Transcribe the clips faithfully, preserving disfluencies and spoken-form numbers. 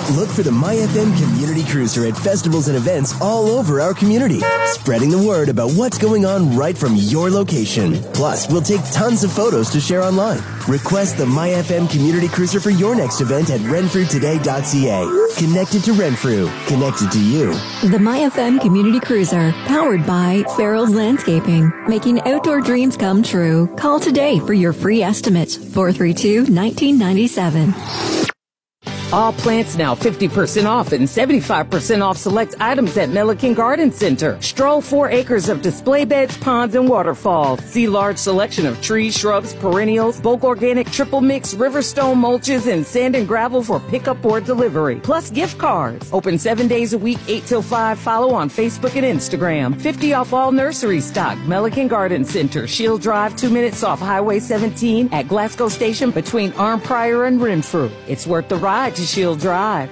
Look for the MyFM Community Cruiser at festivals and events all over our community, spreading the word about what's going on right from your location. Plus, we'll take tons of photos to share online. Request the MyFM Community Cruiser for your next event at renfrew today dot c a. Connected to Renfrew, connected to you. The MyFM Community Cruiser, powered by Farrell's Landscaping, making outdoor dreams come true. Call today for your free estimate, four three two, one nine nine seven. All plants now fifty percent off and seventy-five percent off select items at Milliken Garden Center. Stroll four acres of display beds, ponds, and waterfalls. See large selection of trees, shrubs, perennials, bulk organic, triple mix, riverstone mulches, and sand and gravel for pickup or delivery. Plus gift cards. Open seven days a week, eight till five. Follow on Facebook and Instagram. fifty off all nursery stock. Milliken Garden Center. Shield Drive, two minutes off Highway seventeen at Glasgow Station between Arnprior and Renfrew. It's worth the ride to Shield Drive.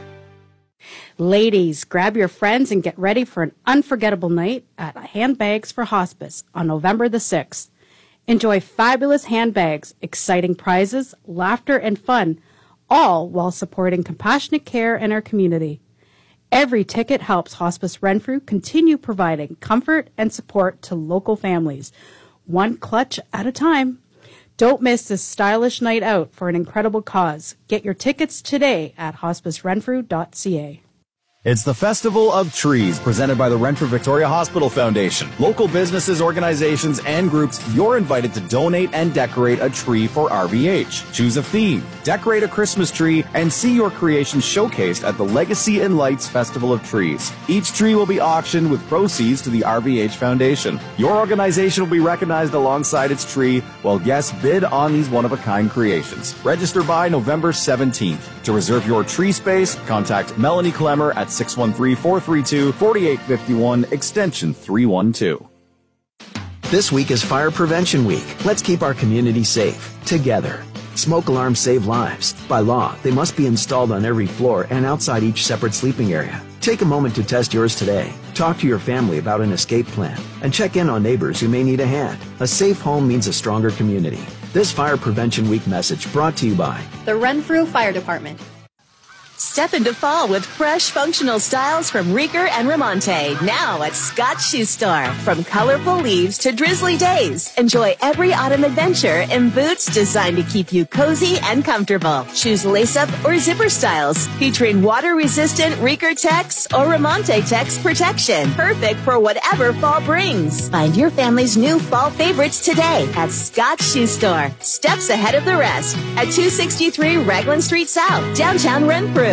Ladies, grab your friends and get ready for an unforgettable night at Handbags for Hospice on November the sixth. Enjoy fabulous handbags, exciting prizes, laughter, and fun, all while supporting compassionate care in our community. Every ticket helps Hospice Renfrew continue providing comfort and support to local families, one clutch at a time. Don't miss this stylish night out for an incredible cause. Get your tickets today at hospice renfrew dot c a. It's the Festival of Trees, presented by the Renfrew Victoria Hospital Foundation. Local businesses, organizations, and groups, you're invited to donate and decorate a tree for R V H. Choose a theme, decorate a Christmas tree, and see your creation showcased at the Legacy and Lights Festival of Trees. Each tree will be auctioned with proceeds to the R V H Foundation. Your organization will be recognized alongside its tree, while guests bid on these one-of-a-kind creations. Register by November seventeenth. To reserve your tree space, contact Melanie Clemmer at six one three, four three two, four eight five one, extension three one two. This week is Fire Prevention Week. Let's keep our community safe, together. Smoke alarms save lives. By law, they must be installed on every floor and outside each separate sleeping area. Take a moment to test yours today. Talk to your family about an escape plan and check in on neighbors who may need a hand. A safe home means a stronger community. This Fire Prevention Week message brought to you by the Renfrew Fire Department. Step into fall with fresh, functional styles from Rieger and Ramonte, now at Scott's Shoe Store. From colorful leaves to drizzly days, enjoy every autumn adventure in boots designed to keep you cozy and comfortable. Choose lace-up or zipper styles, featuring water-resistant Rieger Tex or Ramonte Tex protection. Perfect for whatever fall brings. Find your family's new fall favorites today at Scott's Shoe Store. Steps ahead of the rest at two sixty-three Raglan Street South, downtown Renfrew.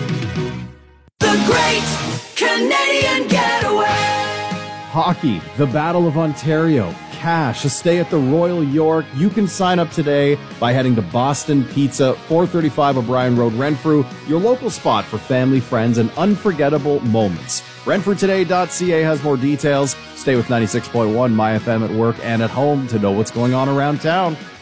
The Great Canadian Getaway. Hockey, the Battle of Ontario, cash, a stay at the Royal York. You can sign up today by heading to Boston Pizza, four thirty-five O'Brien Road, Renfrew, your local spot for family, friends, and unforgettable moments. renfrew today dot c a has more details. Stay with ninety-six point one MyFM at work and at home to know what's going on around town.